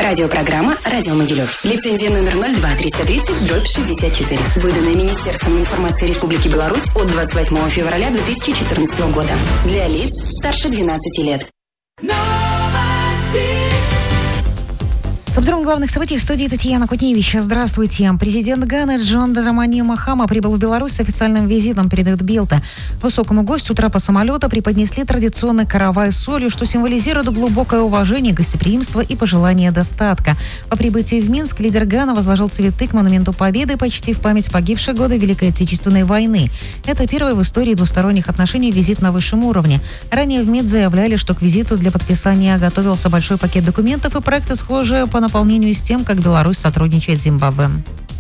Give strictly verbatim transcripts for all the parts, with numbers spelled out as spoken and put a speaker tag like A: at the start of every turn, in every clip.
A: Радиопрограмма «Радио Могилев». Лицензия номер ноль два триста тридцать дробь шестьдесят четыре. Выданная Министерством информации Республики Беларусь от двадцать восьмого февраля две тысячи четырнадцатого года. Для лиц старше двенадцати лет.
B: С обзором главных событий в студии Татьяна Кутневич. Здравствуйте. Президент Ганы Джон Драмани Махама прибыл в Беларусь с официальным визитом, передает Белта. Высокому гостю трапа самолета преподнесли традиционный каравай с солью, что символизирует глубокое уважение, гостеприимство и пожелание достатка. По прибытии в Минск лидер Ганы возложил цветы к монументу Победы почти в память погибших в годы Великой Отечественной войны. Это первый в истории двусторонних отношений визит на высшем уровне. Ранее в МИД заявляли, что к визиту для подписания готовился большой пакет документов и проекты, схожие по наполнению с тем, как Беларусь сотрудничает с Зимбабве.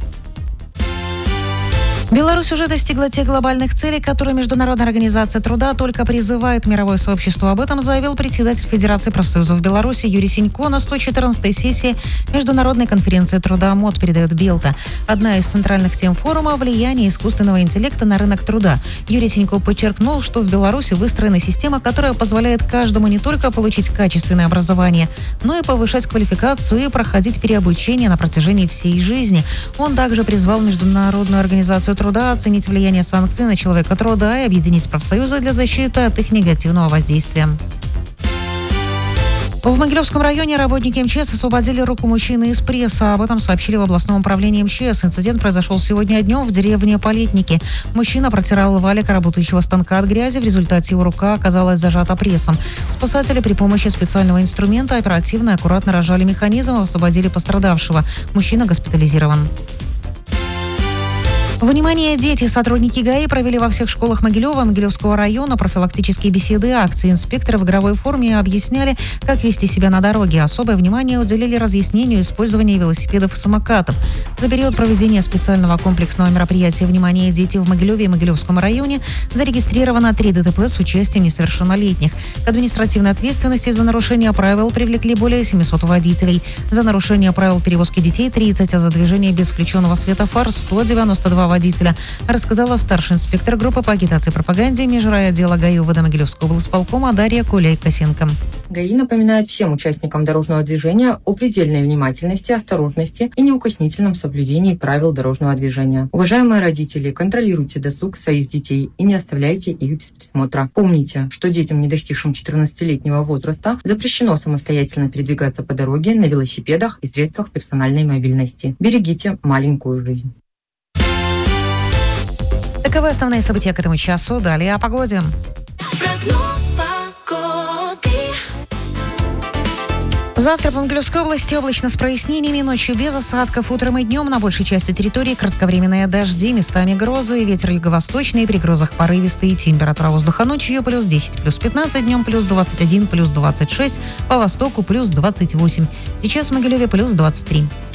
B: Беларусь уже достигла тех глобальных целей, которые Международная организация труда только призывает мировое сообщество. Об этом заявил председатель Федерации профсоюзов Беларуси Юрий Синько на сто четырнадцатой сессии Международной конференции труда МОД, передает Белта. Одна из центральных тем форума – влияние искусственного интеллекта на рынок труда. Юрий Синько подчеркнул, что в Беларуси выстроена система, которая позволяет каждому не только получить качественное образование, но и повышать квалификацию и проходить переобучение на протяжении всей жизни. Он также призвал Международную организацию труда оценить влияние санкций на человека труда и объединить профсоюзы для защиты от их негативного воздействия. В Могилевском районе работники МЧС освободили руку мужчины из пресса. Об этом сообщили в областном управлении МЧС. Инцидент произошел сегодня днем в деревне Полетники. Мужчина протирал валик работающего станка от грязи. В результате его рука оказалась зажата прессом. Спасатели при помощи специального инструмента оперативно и аккуратно разжали механизм и освободили пострадавшего. Мужчина госпитализирован. Внимание, дети! Сотрудники ГАИ провели во всех школах Могилева, Могилевского района профилактические беседы и акции. Инспекторы в игровой форме объясняли, как вести себя на дороге. Особое внимание уделили разъяснению использования велосипедов и самокатов. За период проведения специального комплексного мероприятия «Внимание, дети» в Могилеве и Могилевском районе зарегистрировано три ДТП с участием несовершеннолетних. К административной ответственности за нарушение правил привлекли более семисот водителей. За нарушение правил перевозки детей – тридцать, а за движение без включенного светофар – сто девяносто два водителя, рассказала старший инспектор группы по агитации и пропаганде межрайотдела ГАИ УВД Могилевского облсполкома Дарья Куляй-Косенко.
C: ГАИ напоминает всем участникам дорожного движения о предельной внимательности, осторожности и неукоснительном соблюдении правил дорожного движения. Уважаемые родители, контролируйте досуг своих детей и не оставляйте их без присмотра. Помните, что детям, не достигшим четырнадцатилетнего возраста, запрещено самостоятельно передвигаться по дороге на велосипедах и средствах персональной мобильности. Берегите маленькую жизнь.
B: Таковы основные события к этому часу. Далее о погоде.
D: Прогноз погоды.
B: Завтра по Могилевской области облачно с прояснениями, ночью без осадков, утром и днем на большей части территории кратковременные дожди, местами грозы, ветер юго-восточный, при грозах порывистый, температура воздуха ночью плюс десять, плюс пятнадцать, днем плюс двадцать один, плюс двадцать шесть, по востоку плюс двадцать восемь. Сейчас в Могилеве плюс двадцать три.